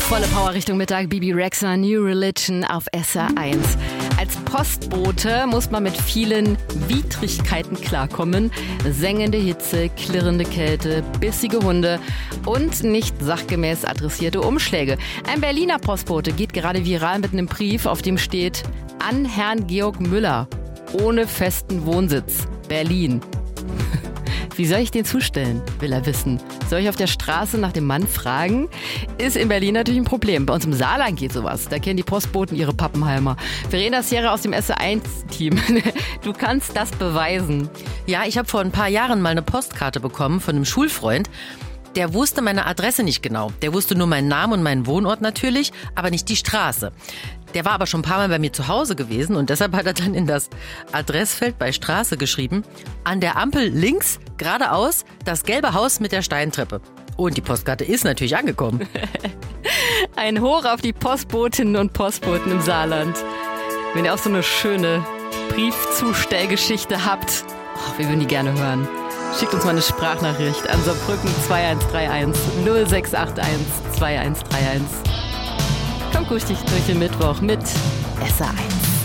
Volle Power Richtung Mittag, Bibi Rexha, New Religion auf SR1. Als Postbote muss man mit vielen Widrigkeiten klarkommen. Sengende Hitze, klirrende Kälte, bissige Hunde und nicht sachgemäß adressierte Umschläge. Ein Berliner Postbote geht gerade viral mit einem Brief, auf dem steht: An Herrn Georg Müller, ohne festen Wohnsitz, Berlin. Wie soll ich den zustellen, will er wissen. Soll ich auf der Straße nach dem Mann fragen? Ist in Berlin natürlich ein Problem. Bei uns im Saarland geht sowas. Da kennen die Postboten ihre Pappenheimer. Verena Sierra aus dem SR1-Team. Du kannst das beweisen. Ja, ich habe vor ein paar Jahren mal eine Postkarte bekommen von einem Schulfreund. Der wusste meine Adresse nicht genau. Der wusste nur meinen Namen und meinen Wohnort natürlich, aber nicht die Straße. Der war aber schon ein paar Mal bei mir zu Hause gewesen und deshalb hat er dann in das Adressfeld bei Straße geschrieben: An der Ampel links, geradeaus, das gelbe Haus mit der Steintreppe. Und die Postkarte ist natürlich angekommen. Ein Hoch auf die Postbotinnen und Postboten im Saarland. Wenn ihr auch so eine schöne Briefzustellgeschichte habt, wir würden die gerne hören. Schickt uns mal eine Sprachnachricht an Saarbrücken 2131 0681 2131. Kommt gut durch den Mittwoch mit SR1.